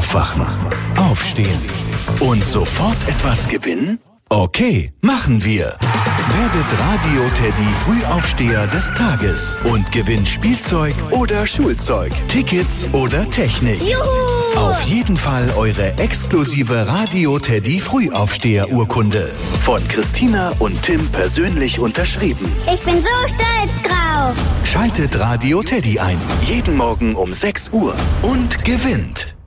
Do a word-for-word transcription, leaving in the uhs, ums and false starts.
Aufwachen, aufstehen und sofort etwas gewinnen? Okay, machen wir. Werdet Radio-Teddy Frühaufsteher des Tages und gewinnt Spielzeug oder Schulzeug, Tickets oder Technik. Juhu! Auf jeden Fall eure exklusive Radio-Teddy Frühaufsteher-Urkunde. Von Christina und Tim persönlich unterschrieben. Ich bin so stolz drauf. Schaltet Radio Teddy ein. Jeden Morgen um sechs Uhr und gewinnt.